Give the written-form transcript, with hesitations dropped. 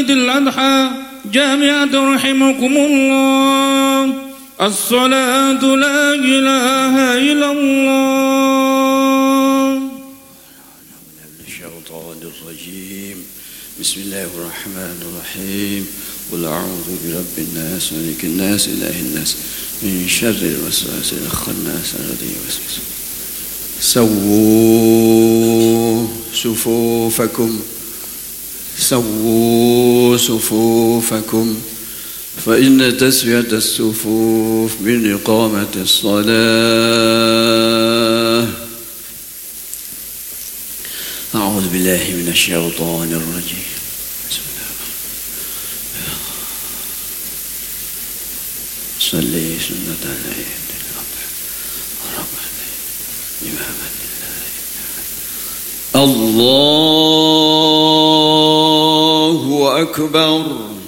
الأضحى جامعة رحمكم الله. الصلاة لا إله إلا الله. الشيطان الرجيم. بسم الله الرحمن الرحيم. قل أعوذ برب الناس ملك الناس إله الناس من شر الوسواس الخناس الذي يوسوس. سووا صفوفكم فإن تسوية الصفوف من إقامة الصلاة. أعوذ بالله من الشيطان الرجيم. صلي سنة العيد الله أكبر.